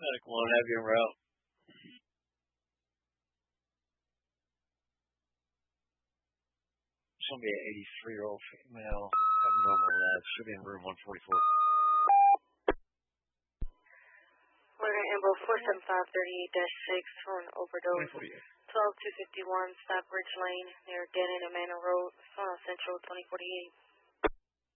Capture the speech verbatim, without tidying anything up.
Medical one, have you en route. It's going to be an eighty-three-year-old female, abnormal labs. Should be in room one forty-four. Order Ambo four seven five three eight dash six for an overdose. twelve two fifty-one, Stockbridge Lane, near Dead End and Manor Road, Central twenty forty-eight.